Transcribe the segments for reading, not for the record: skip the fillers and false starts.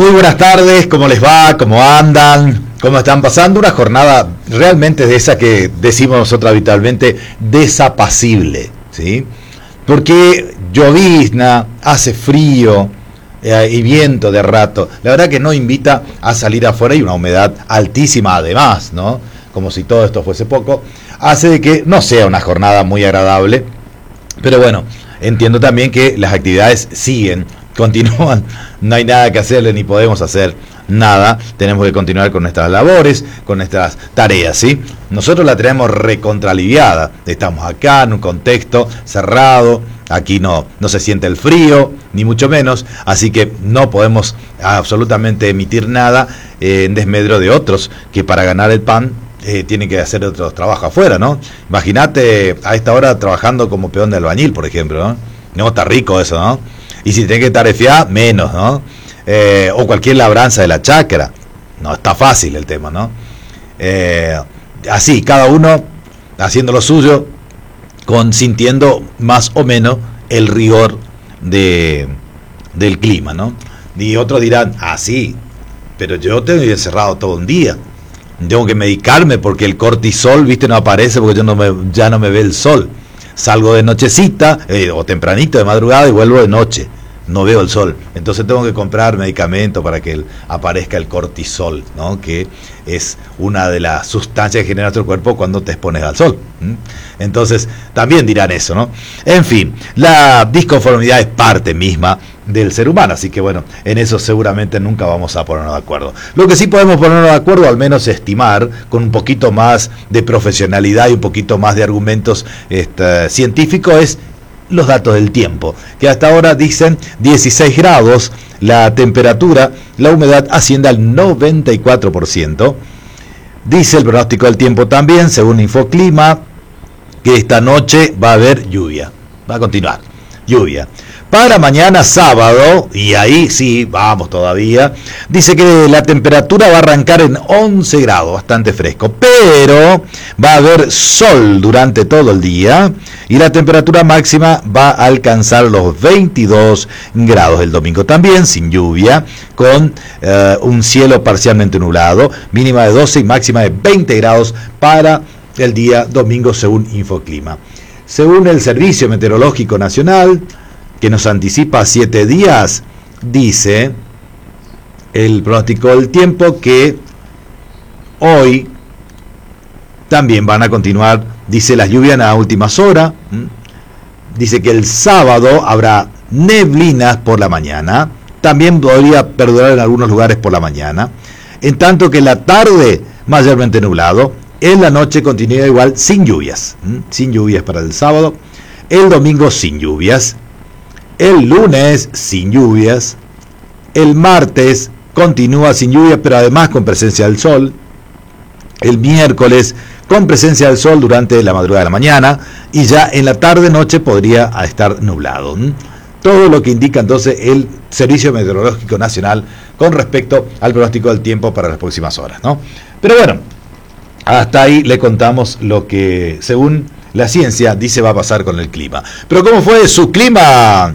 Muy buenas tardes, ¿cómo les va? ¿Cómo andan? ¿Cómo están pasando? Una jornada realmente de esa que decimos nosotros habitualmente, desapacible, ¿sí? Porque llovizna, hace frío y viento de rato. La verdad que no invita a salir afuera y una humedad altísima además, ¿no? Como si todo esto fuese poco, hace de que no sea una jornada muy agradable. Pero bueno, entiendo también que las actividades siguen, continúan, no hay nada que hacerle ni podemos hacer nada, tenemos que continuar con nuestras labores, con nuestras tareas, ¿sí? Nosotros la tenemos recontraliviada, estamos acá en un contexto cerrado, aquí no se siente el frío, ni mucho menos, así que no podemos absolutamente emitir nada en desmedro de otros que para ganar el pan tienen que hacer otros trabajos afuera, ¿no? Imagínate a esta hora trabajando como peón de albañil, por ejemplo, ¿no? No, está rico eso, ¿no? Y si tiene que tarefiar, menos, ¿no? O cualquier labranza de la chacra. No, está fácil el tema, ¿no? Así, cada uno haciendo lo suyo, sintiendo más o menos el rigor del clima, ¿no? Y otros dirán, sí, pero yo tengo encerrado todo un día. Tengo que medicarme porque el cortisol, viste, no aparece porque ya no me ve el sol. Salgo de nochecita o tempranito de madrugada y vuelvo de noche. No veo el sol. Entonces tengo que comprar medicamento para que aparezca el cortisol, ¿no? Que es una de las sustancias que genera nuestro cuerpo cuando te expones al sol. Entonces también dirán eso, ¿no? En fin, la disconformidad es parte misma del ser humano, así que bueno, en eso seguramente nunca vamos a ponernos de acuerdo. Lo que sí podemos ponernos de acuerdo, al menos estimar, con un poquito más de profesionalidad y un poquito más de argumentos científicos, es los datos del tiempo, que hasta ahora dicen 16 grados, la temperatura, la humedad asciende al 94%. Dice el pronóstico del tiempo también, según Infoclima, que esta noche va a haber lluvia, va a continuar lluvia. Para mañana sábado, y ahí sí, vamos todavía, dice que la temperatura va a arrancar en 11 grados, bastante fresco, pero va a haber sol durante todo el día y la temperatura máxima va a alcanzar los 22 grados el domingo también, sin lluvia, con un cielo parcialmente nublado, mínima de 12 y máxima de 20 grados para el día domingo según Infoclima. Según el Servicio Meteorológico Nacional, que nos anticipa 7 días, dice el pronóstico del tiempo que hoy también van a continuar, dice, las lluvias a últimas horas. Dice que el sábado habrá neblinas por la mañana, también podría perdurar en algunos lugares por la mañana, en tanto que en la tarde mayormente nublado, en la noche continúa igual sin lluvias para el sábado, el domingo sin lluvias, el lunes sin lluvias, el martes continúa sin lluvias pero además con presencia del sol, el miércoles con presencia del sol durante la madrugada de la mañana y ya en la tarde-noche podría estar nublado. Todo lo que indica entonces el Servicio Meteorológico Nacional con respecto al pronóstico del tiempo para las próximas horas, ¿no? Pero bueno, hasta ahí le contamos lo que según la ciencia dice va a pasar con el clima. Pero ¿cómo fue su clima,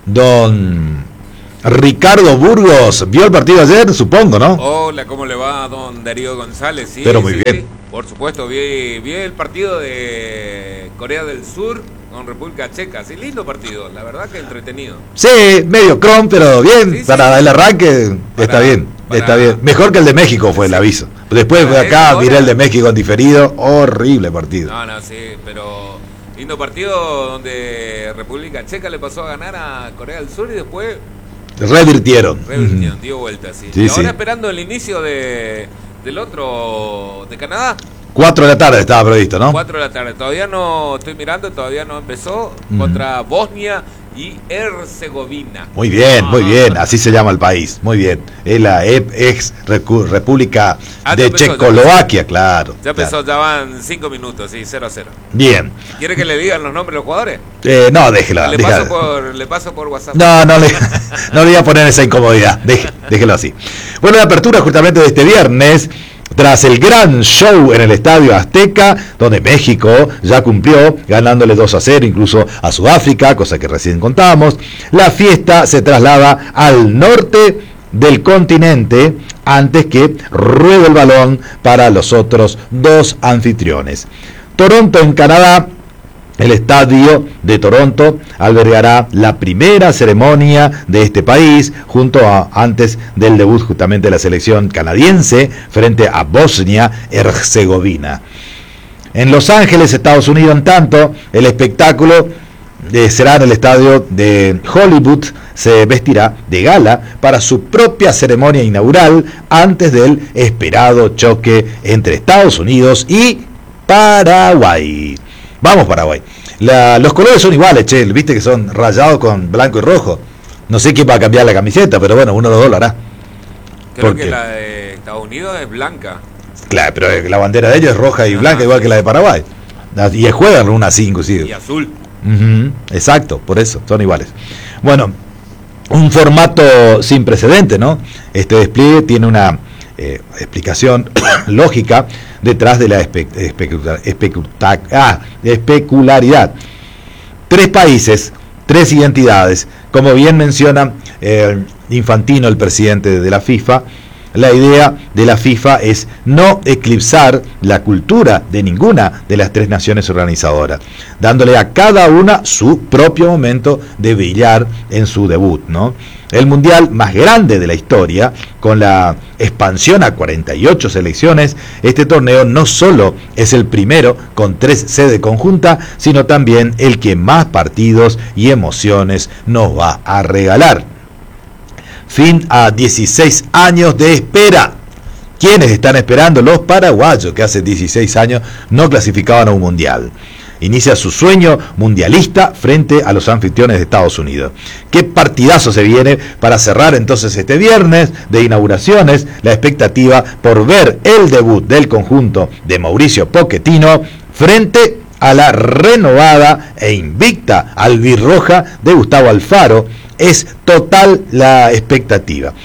don Ricardo Burgos? ¿Vio el partido ayer, supongo, no? Hola, ¿cómo le va, don Darío González? Sí, pero muy bien. Sí. Por supuesto, vi el partido de Corea del Sur con República Checa. Sí, lindo partido, la verdad que entretenido. Sí, medio cron, pero bien, sí, para el arranque está bien. Está bien, mejor que el de México fue el aviso. Después de acá miré el de México en diferido, horrible partido. No, sí, pero lindo partido donde República Checa le pasó a ganar a Corea del Sur y después revirtieron, dio vuelta, sí. Y ahora esperando el inicio del otro, de Canadá. 4 de la tarde estaba previsto, ¿no? 4 de la tarde, todavía no, estoy mirando, todavía no empezó, contra Bosnia y Herzegovina. Muy bien, así se llama el país, muy bien. Es la ex República de Checoslovaquia, claro. Ya empezó, ya van 5 minutos, sí, 0-0. Bien. ¿Quiere que le digan los nombres de los jugadores? No, déjela. Le paso por WhatsApp. No le voy a poner esa incomodidad, déjelo así. Bueno, la apertura justamente de este viernes, tras el gran show en el Estadio Azteca, donde México ya cumplió, ganándole 2-0 incluso a Sudáfrica, cosa que recién contamos, la fiesta se traslada al norte del continente antes que ruede el balón para los otros dos anfitriones. Toronto, en Canadá. El estadio de Toronto albergará la primera ceremonia de este país antes del debut justamente de la selección canadiense frente a Bosnia-Herzegovina. En Los Ángeles, Estados Unidos, en tanto, el espectáculo será en el estadio de Hollywood. Se vestirá de gala para su propia ceremonia inaugural antes del esperado choque entre Estados Unidos y Paraguay. Vamos, Paraguay. Los colores son iguales, che, viste que son rayados con blanco y rojo. No sé quién va a cambiar la camiseta, pero bueno, uno de los dos lo hará. Creo que la de Estados Unidos es blanca. Claro, pero la bandera de ellos es roja y blanca, igual que la de Paraguay. Y juegan una así, inclusive. Y azul. Exacto, por eso, son iguales. Bueno, un formato sin precedente, ¿no? Este despliegue tiene una explicación lógica detrás de la especularidad. 3 países, 3 identidades, como bien menciona Infantino, el presidente de la FIFA. La idea de la FIFA es no eclipsar la cultura de ninguna de las 3 naciones organizadoras, dándole a cada una su propio momento de brillar en su debut, ¿no? El mundial más grande de la historia, con la expansión a 48 selecciones, este torneo no solo es el primero con 3 sedes conjuntas, sino también el que más partidos y emociones nos va a regalar. Fin a 16 años de espera. ¿Quiénes están esperando? Los paraguayos, que hace 16 años no clasificaban a un mundial. Inicia su sueño mundialista frente a los anfitriones de Estados Unidos. Qué partidazo se viene para cerrar entonces este viernes de inauguraciones. La expectativa por ver el debut del conjunto de Mauricio Pochettino frente a la renovada e invicta albirroja de Gustavo Alfaro. Es total la expectativa.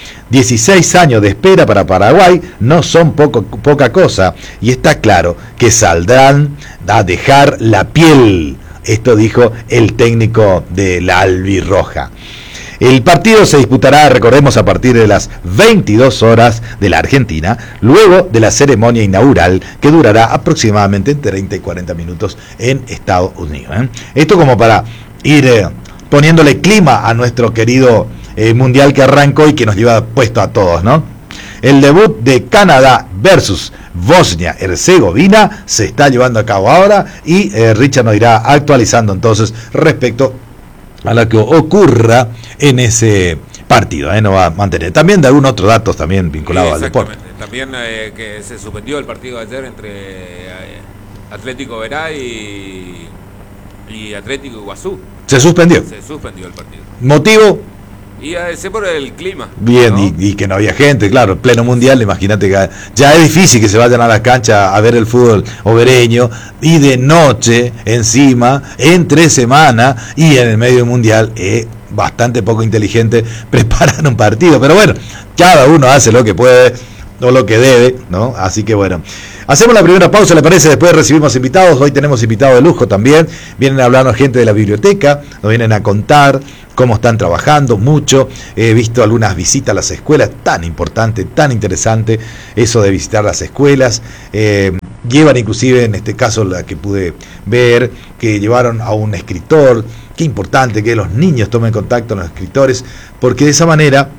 16 años de espera para Paraguay no son poca cosa, y está claro que saldrán a dejar la piel. Esto dijo el técnico de la albirroja. El partido se disputará, recordemos, a partir de las 22 horas de la Argentina, luego de la ceremonia inaugural, que durará aproximadamente 30 y 40 minutos en Estados Unidos. Esto como para ir poniéndole clima a nuestro querido mundial que arrancó y que nos lleva puesto a todos, ¿no? El debut de Canadá versus Bosnia-Herzegovina se está llevando a cabo ahora y Richard nos irá actualizando entonces respecto a lo que ocurra en ese partido, no va a mantener. También de algunos otros datos también vinculados al deporte. También que se suspendió el partido de ayer entre Atlético Verá y Atlético Iguazú. Se suspendió. Se suspendió el partido. ¿Motivo? Y a ese por el clima. Bien, ¿no? y que no había gente, claro, en pleno mundial, imagínate que ya es difícil que se vayan a la cancha a ver el fútbol obereño, y de noche, encima, entre semana, y en el medio del mundial, bastante poco inteligente preparar un partido, pero bueno, cada uno hace lo que puede o lo que debe, ¿no? Así que bueno, hacemos la primera pausa, ¿le parece? Después recibimos invitados. Hoy tenemos invitados de lujo también. Vienen a hablarnos gente de la biblioteca, nos vienen a contar cómo están trabajando mucho. He visto algunas visitas a las escuelas, tan importante, tan interesante eso de visitar las escuelas. Llevan inclusive, en este caso la que pude ver, que llevaron a un escritor. Qué importante que los niños tomen contacto con los escritores, porque de esa manera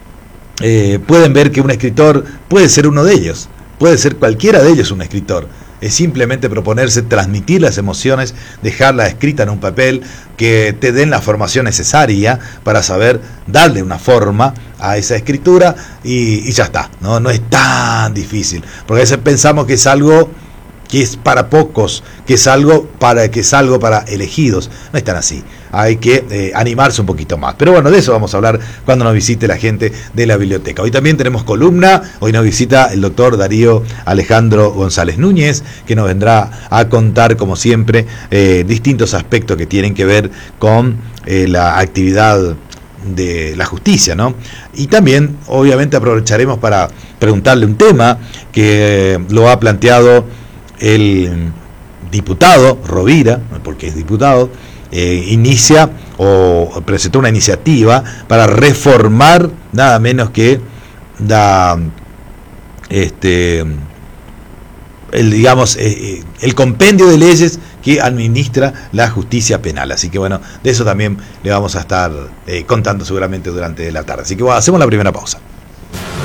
pueden ver que un escritor puede ser uno de ellos. Puede ser cualquiera de ellos un escritor. Es simplemente proponerse transmitir las emociones, dejarla escrita en un papel, que te den la formación necesaria para saber darle una forma a esa escritura y ya está. No es tan difícil, porque a veces pensamos que es algo que es para pocos, que es algo para elegidos. No es tan así. Hay que animarse un poquito más. Pero bueno, de eso vamos a hablar cuando nos visite la gente de la biblioteca. Hoy también tenemos columna. Hoy nos visita el doctor Darío Alejandro González Núñez, que nos vendrá a contar, como siempre, distintos aspectos que tienen que ver con la actividad de la justicia, ¿no? Y también, obviamente, aprovecharemos para preguntarle un tema que lo ha planteado el diputado Rovira, porque es diputado. Inicia o presentó una iniciativa para reformar nada menos que el compendio de leyes que administra la justicia penal. Así que bueno, de eso también le vamos a estar contando seguramente durante la tarde. Así que bueno, hacemos la primera pausa.